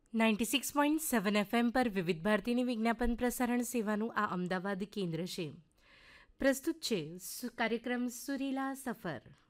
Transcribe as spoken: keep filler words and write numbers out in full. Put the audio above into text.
Ninety six point seven FM પર વિવિધ ભારતીની વિજ્ઞાપન પ્રસારણ સેવાનું આ અમદાવાદ કેન્દ્ર છે. પ્રસ્તુત છે સુ- કાર્યક્રમ સુરીલા સફર.